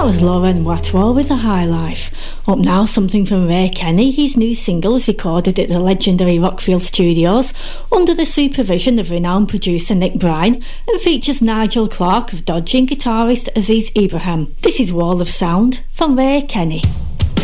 was Lauren Watwell with The High Life. Up now, something from Ray Kenny. His new single is recorded at the legendary Rockfield Studios under the supervision of renowned producer Nick Bryan and features Nigel Clark of Dodgy and guitarist Aziz Ibrahim. This is Wall of Sound from Ray Kenny.